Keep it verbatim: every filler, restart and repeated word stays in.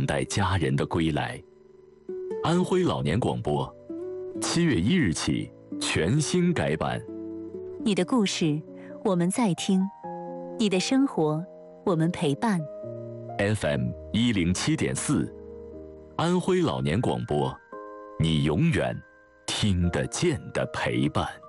待家人的归来。安徽老年广播，七月一日起全新改版。 你的故事，我们在听；你的生活，我们陪伴。 F M 一零七点四，安徽老年广播，你永远听得见的陪伴。